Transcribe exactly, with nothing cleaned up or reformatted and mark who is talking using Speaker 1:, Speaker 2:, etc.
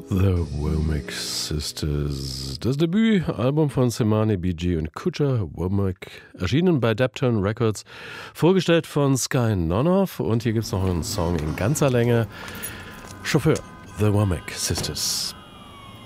Speaker 1: The Womack Sisters. Das Debütalbum von Semani, Bee Gee und Kucha Womack, erschienen bei Daptone Records, vorgestellt von Sky Nonoff. Und hier gibt es noch einen Song in ganzer Länge. Chauffeur, The Womack Sisters.